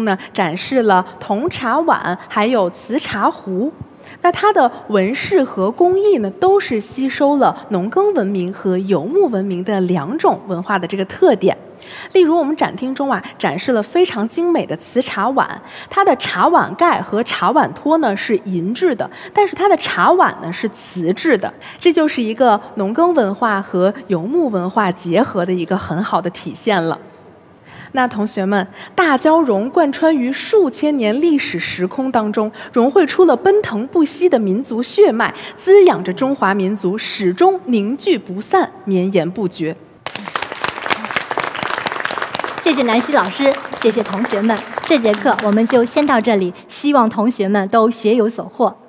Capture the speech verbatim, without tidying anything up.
中呢，展示了铜茶碗还有瓷茶壶。那它的纹饰和工艺呢，都是吸收了农耕文明和游牧文明的两种文化的这个特点。例如，我们展厅中啊，展示了非常精美的瓷茶碗，它的茶碗盖和茶碗托呢是银制的，但是它的茶碗呢是瓷制的，这就是一个农耕文化和游牧文化结合的一个很好的体现了。那同学们，大蛟龙贯穿于数千年历史时空当中，融汇出了奔腾不息的民族血脉，滋养着中华民族始终凝聚不散，绵延不绝。 谢谢南希老师，谢谢同学们。这节课我们就先到这里，希望同学们都学有所获。